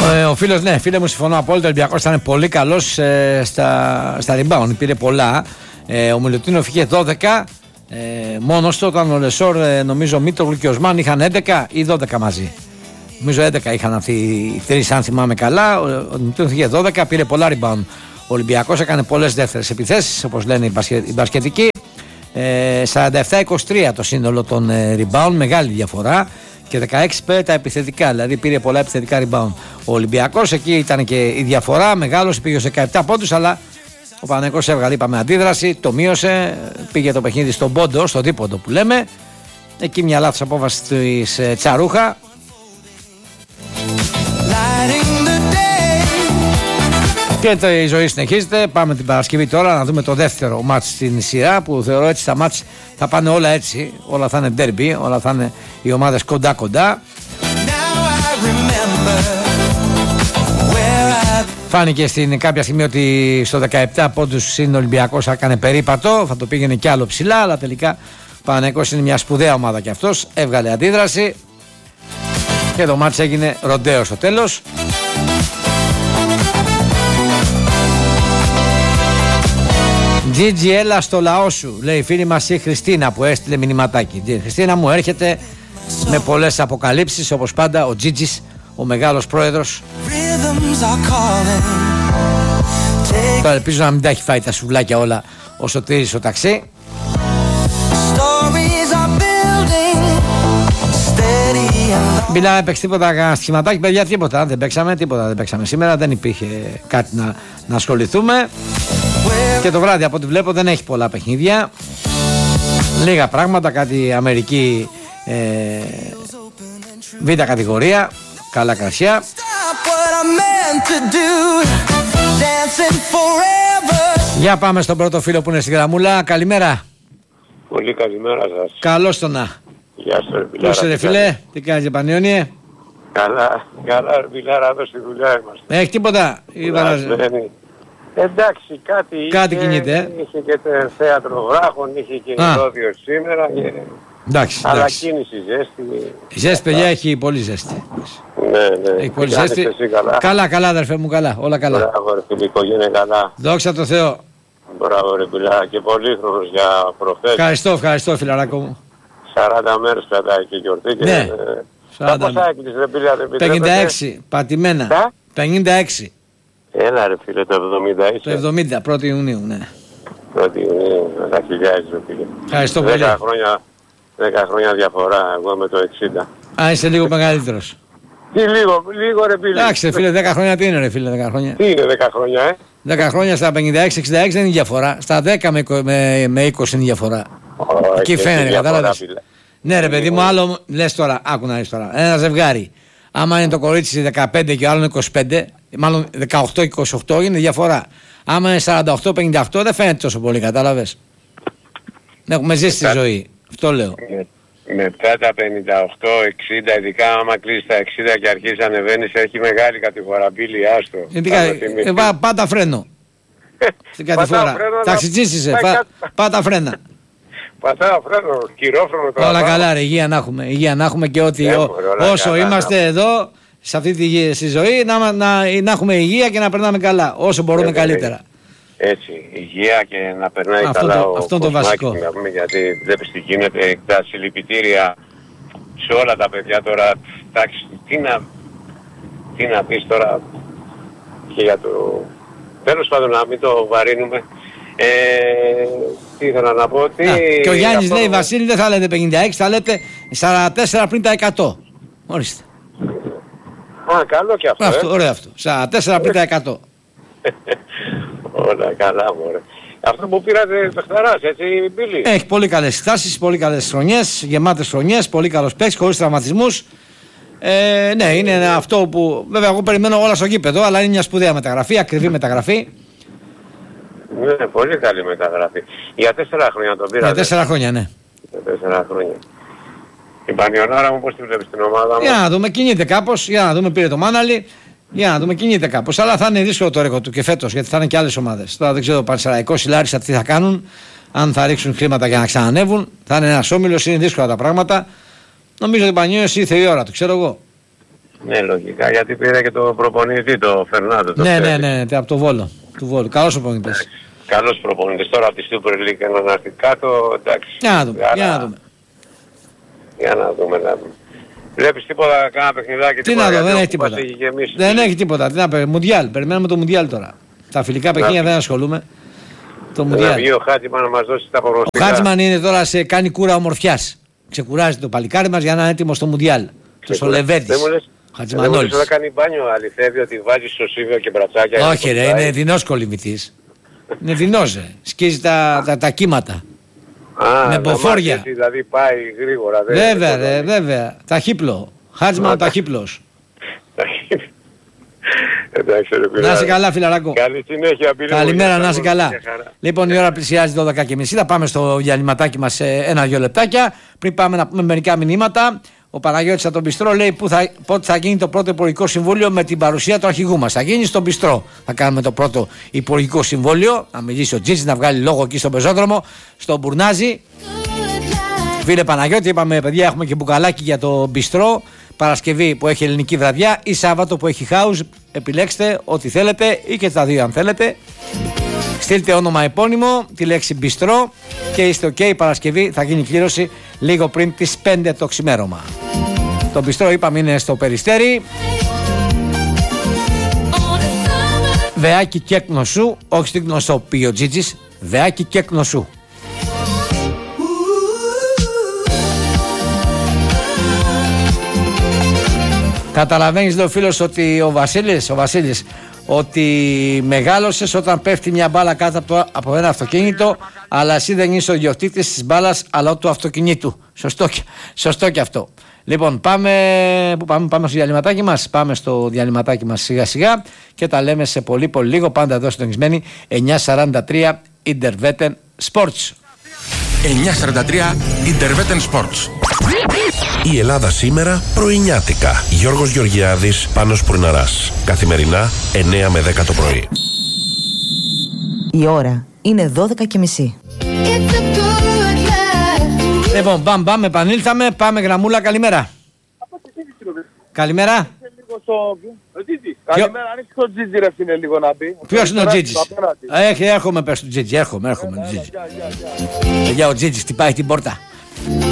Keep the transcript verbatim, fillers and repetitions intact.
Ε, ο φίλος, ναι, φίλε μου, συμφωνώ απόλυτα. Ο Ολυμπιακός ήταν πολύ καλός ε, στα, στα rebound. Πήρε πολλά. Ε, ο Μιλουτίνοφ είχε δώδεκα. Ε, μόνος του, όταν ο Λεσόρ, ε, νομίζω, Μίτρογλου και ο Οσμάν είχαν έντεκα ή δώδεκα μαζί. Νομίζω έντεκα είχαν αυτοί οι τρεις, αν θυμάμαι καλά. Ο, ο Μιλουτίνοφ είχε δώδεκα, πήρε πολλά rebound. Ο Ολυμπιακός έκανε πολλές δεύτερες επιθέσεις, όπως λένε οι, μπασκε, οι μπασκετικοί. Ε, σαράντα επτά είκοσι τρία το σύνολο των ε, rebound, μεγάλη διαφορά. Και δεκαέξι πέρα τα επιθετικά, δηλαδή πήρε πολλά επιθετικά rebound. Ο Ολυμπιακός, εκεί ήταν και η διαφορά, μεγάλος, πήγε στους δεκαεπτά πόντους, αλλά ο Παναθηναϊκός έβγαλε, είπαμε, αντίδραση, το μείωσε, πήγε το παιχνίδι στον πόντο, στο δίποντο που λέμε. Εκεί μια λάθος απόφαση της ε, Τσαρούχα. Και το, η ζωή συνεχίζεται. Πάμε την Παρασκευή τώρα να δούμε το δεύτερο μάτς στην σειρά, που θεωρώ έτσι τα μάτς θα πάνε όλα έτσι. Όλα θα είναι ντέρμπι, όλα θα είναι οι ομάδες κοντά κοντά. Φάνηκε στην κάποια στιγμή ότι στο δεκαεπτά πόντους είναι ο Ολυμπιακός, θα έκανε περίπατο, θα το πήγαινε κι άλλο ψηλά, αλλά τελικά ο Παναθηναϊκός είναι μια σπουδαία ομάδα κι αυτός, έβγαλε αντίδραση και το μάτς έγινε ροντέο στο τέλος. Τζίτζι, έλα στο λαό σου, λέει η φίλη μας η Χριστίνα που έστειλε μηνυματάκι. Η Χριστίνα μου έρχεται με πολλές αποκαλύψεις, όπως πάντα ο Τζίτζις, ο μεγάλος πρόεδρος. Τώρα ελπίζω να μην τα έχει φάει τα σουβλάκια όλα ο Σωτήρης στο ταξί. Μιλάμε, παίξει τίποτα σχηματάκι, παιδιά, τίποτα, δεν παίξαμε, τίποτα δεν παίξαμε σήμερα, δεν υπήρχε κάτι να, να ασχοληθούμε. Και το βράδυ από ό,τι βλέπω δεν έχει πολλά παιχνίδια, λίγα πράγματα, κάτι Αμερική ε, β' κατηγορία, καλά κρασιά. Για πάμε στον πρώτο φίλο που είναι στην γραμμούλα. Καλημέρα. Πολύ καλημέρα σας. Καλώς το να. Γεια σας ρε Πού είσαι ρε φίλε, τι κάνεις Πανιόνιε? Καλά, καλά ρε Πιλάρα, εδώ στη δουλειά είμαστε. Έχει τίποτα? Εντάξει, κάτι, κάτι είχε, κινείται, ε? είχε και το θέατρο βράχων, είχε και ρόδιο σήμερα. Και... Εντάξει, αλλά εντάξει. κίνηση, ζέστη. Ζέστη, παιδιά, έχει πολύ ζέστη. Ναι, ναι. Έχει πολύ ζέστη. Καλά. καλά, καλά, αδερφέ μου, καλά. Όλα καλά. Μπράβο, ρε φίλε, οικογένεια καλά. Δόξα τω Θεώ. Μπράβο, ρε Πιλάρα, και πολύχρονος για προχθές. Ευχαριστώ, ευχαριστώ, φιλαράκο μου. σαράντα μέρες κρατάει και γιορτή. Και... Ναι. Τα πόσα έκλεισε, ρε Πιλάρα, πενήντα έξι, πατημένα. Τα? πενήντα έξι. Έλα ρε φίλε, το εβδομήντα είσαι. Το εβδομήντα, πρώτη Ιουνίου, ναι. πρώτη Ιουνίου, με τα χιλιάδες ρε φίλε. Ευχαριστώ πολύ. δέκα χρόνια, δέκα χρόνια διαφορά, εγώ με το εξήντα. Α, είσαι λίγο μεγαλύτερος. Τι λίγο, λίγο ρε φίλε. Εντάξει φίλε, δέκα χρόνια τι είναι ρε φίλε, δέκα χρόνια. Τι είναι δέκα χρόνια, ε. δέκα χρόνια στα πενήντα έξι εξήντα έξι δεν είναι διαφορά. Στα δέκα με, με, με είκοσι είναι διαφορά. Oh, εκεί φαίνεται, κατάλαβες. Ναι ρε παιδί μου, άλλο λες τώρα, άκου να δεις τώρα. Ένα ζευγάρι. Άμα είναι το κορίτσι δεκαπέντε και ο άλλο είκοσι πέντε, μάλλον δεκαοκτώ και είκοσι οκτώ είναι διαφορά. Άμα είναι σαράντα οκτώ πενήντα οκτώ δεν φαίνεται τόσο πολύ, κατάλαβες. Έχουμε ζήσει τη ζωή. Αυτό λέω. Μετά τα πενήντα οκτώ εξήντα, ειδικά άμα κλείσει τα εξήντα και αρχίσει να ανεβαίνεις, έχει μεγάλη κατηφορά. Μπίλη, άστο. Ε, πά, πάτα φρένο. Στην κατηφορά. Ταξιτζής είσαι. Πάτα φρένα. Πατάω φρένο, κυρόφρονο τώρα. Όλα καλά ρε, υγεία να έχουμε. Υγεία να έχουμε και ότι Έχω, ό, όσο καλά, είμαστε να... εδώ, σε αυτή τη στη ζωή, να, να, να, να έχουμε υγεία και να περνάμε καλά. Όσο μπορούμε Έχω, καλύτερα. Έτσι, υγεία και να περνάει αυτό καλά το, ο αυτό το βασικό. Να πούμε, γιατί βλέπεις τι γίνεται, τα συλληπιτήρια σε όλα τα παιδιά τώρα. Εντάξει, τι να, τι να πεις τώρα και για το... Τέλος πάντων να μην το βαρύνουμε. Ε, τι ήθελα να πω, τι... Να, και ο Γιάννης αυτό... λέει, Βασίλη, δεν θα λέτε πενήντα έξι, θα λέτε σαράντα τέσσερα πριν τα εκατό. Ορίστε. Α, καλό και αυτό, αυτό ε. Ωραίο αυτό. σαράντα τέσσερα πριν τα εκατό. Όλα καλά, μωρέ. Αυτό που πήρατε παιχταράς, έτσι, Μπίλη. Έχει πολύ καλές στάσεις, πολύ καλές χρονιές, γεμάτες χρονιές, πολύ καλός παίκτης, χωρίς τραυματισμούς. Ε, ναι, είναι αυτό που... Βέβαια, εγώ περιμένω όλα στο γήπεδο, αλλά είναι μια σπουδαία μεταγραφή, ακριβή μεταγραφή. Ναι, πολύ καλή μεταγραφή. Για τέσσερα χρόνια τον πήρατε. Για τέσσερα χρόνια, ναι. Για τέσσερα χρόνια. Η Πανιωνάρα μου πώς τη βλέπεις στην ομάδα μου? Για να δούμε, κινείται κάπως, για να δούμε, πήρε το Μάναλι. Για να δούμε, κινείται κάπως. Αλλά θα είναι δύσκολο το ρεκόρ του και φέτος, γιατί θα είναι και άλλες ομάδες. Τώρα δεν ξέρω, Πανσεραϊκός, η Λάρισα τι θα κάνουν, αν θα ρίξουν χρήματα για να ξανανεύουν. Θα είναι ένας όμιλος, είναι δύσκολα τα πράγματα. Νομίζω ότι ο Πανιώνιος ήρθε η ώρα του, ξέρω εγώ. Ναι, λογικά, γιατί πήρε και το προπονητή, το Φερνάντο. Το ναι, ναι, ναι, ναι, από το Βόλο. Του Βόλου. Καλός ο προπονητής. Καλός προπονητής. Τώρα από τη Super League να έρθει κάτω, εντάξει. Για να δούμε, για να δούμε. Για να δούμε, να δούμε. Βλέπεις τίποτα, κάνα παιχνιδάκι? Τι να δω, δεν έχει τίποτα. Δεν έχει τίποτα. Τι να πει, Μουντιάλ. Περιμένουμε το Μουντιάλ τώρα. Τα φιλικά παιχνίδια δεν ασχολούμαι. Το Μουντιάλ. Να βγει ο Χάτζημαν να μας δώσει τα προγνωστικά. Ο Χάτζημαν είναι τώρα σε κάνει κούρα ομορφιάς. Ξεκουράζει το παλικάρι μας για να είναι έτοιμο στο Μουντιάλ. Το Σολεβέτης. Δεν μου λες να κάνει μπάνιο, αληθεύει ότι βάζει στο σίβιο και μπρατσάκια? Όχι ρε, είναι δεινός κολυμβητής. Είναι δεινός, σκίζει τα, τα, τα κύματα. Α, με μποφόρια. Δηλαδή πάει γρήγορα. Βέβαια, ρε, βέβαια. Ταχύπλο. Χάτζημαν ταχύπλος. Να είσαι καλά, φιλαράκο. Καλή συνέχεια. Καλημέρα, να είσαι καλά. Λοιπόν, η ώρα πλησιάζει δώδεκα και μισή. Θα πάμε στο διαλυματάκι μας σε ένα-δυο λεπτάκια. Πριν πάμε να πούμε μερικά μηνύματα. Ο Παναγιώτης από τον Μπιστρό λέει που θα, πότε θα γίνει το πρώτο υπουργικό συμβούλιο με την παρουσία του αρχηγού μας. Θα γίνει στον Μπιστρό. Θα κάνουμε το πρώτο υπουργικό συμβούλιο. Να μιλήσει ο Τζίτζης, να βγάλει λόγο εκεί στον πεζόδρομο, στον Μπουρνάζι. Φίλε Παναγιώτη, είπαμε παιδιά, έχουμε και μπουκαλάκι για το Μπιστρό. Παρασκευή που έχει ελληνική βραδιά ή Σάββατο που έχει house. Επιλέξτε ό,τι θέλετε ή και τα δύο αν θέλετε. Στείλτε όνομα επώνυμο, τη λέξη Μπιστρό και είστε ok. Παρασκευή θα γίνει κλήρωση λίγο πριν τις πέντε το ξημέρωμα. Το Μπιστρό είπαμε είναι στο Περιστέρι. Βεάκι και γνωσού, όχι στην γνωσό πει ο Τζίτζης. Βεάκι και γνωσού. Καταλαβαίνεις, λέει ο φίλος, ότι ο Βασίλης, ο Βασίλης, ότι μεγάλωσες όταν πέφτει μια μπάλα κάτω από, το, από ένα αυτοκίνητο, αλλά εσύ δεν είσαι ο ιδιοκτήτης της μπάλας, αλλά του αυτοκινήτου. Σωστό, σωστό και αυτό. Λοιπόν, πάμε, που πάμε, πάμε στο διαλυματάκι μας. Πάμε στο διαλυματάκι μας σιγά σιγά και τα λέμε σε πολύ πολύ λίγο. Πάντα εδώ συντονισμένοι εννιακόσια σαράντα τρία Interveten Sports. εννιακόσια σαράντα τρία Interveten Sports. Η Ελλάδα σήμερα πρωινιάτικα. Γιώργος Γεωργιάδης, Πάνος Πουρναράς. Καθημερινά εννιά με δέκα το πρωί. Η ώρα είναι δώδεκα και μισή. Λοιπόν, μπαμ μπαμ, επανήλθαμε. Πάμε γραμμούλα, καλημέρα. Καλημέρα. Καλημέρα, ανοίξει το Τζίτζι ρε φίλε λίγο να πει. Ποιος είναι ο Τζίτζης? Έχει, έρχομαι πες του Τζίτζι, έρχομαι, έρχομαι. Για ο Τζίτζης, τι πάει την πόρτα.